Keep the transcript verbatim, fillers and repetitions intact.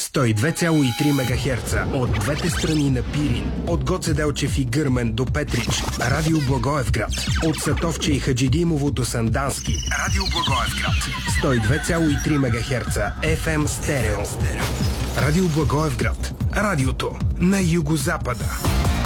сто и две цяло и три мегахерца от двете страни на Пирин. От Гоце Делчев и Гърмен до Петрич. Радио Благоевград. От Сатовче и Хаджидимово до Сандански. Радио Благоевград. сто и две цяло и три мегахерца. еф ем стерео. Радио Благоевград. Радиото на югозапада.